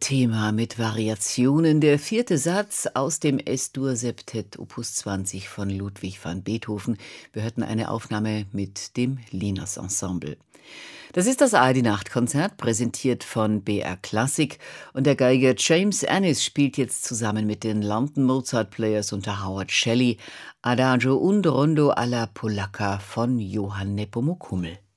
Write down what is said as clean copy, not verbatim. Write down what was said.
Thema mit Variationen. Der vierte Satz aus dem S-Dur-Septett Opus 20 von Ludwig van Beethoven. Wir hörten eine Aufnahme mit dem Linas Ensemble. Das ist das ARD-Nachtkonzert, präsentiert von BR Classic. Und der Geiger James Annis spielt jetzt zusammen mit den London Mozart Players unter Howard Shelley Adagio und Rondo alla Polacca von Johann Nepomuk Hummel.